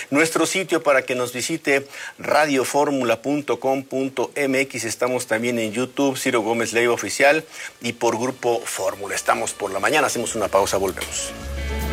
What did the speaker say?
Nuestro sitio para que nos visite, radioformula.com.mx. Estamos también en YouTube, Ciro Gómez Leiva Oficial, y por Grupo Fórmula. Estamos por la mañana, hacemos una pausa, volvemos.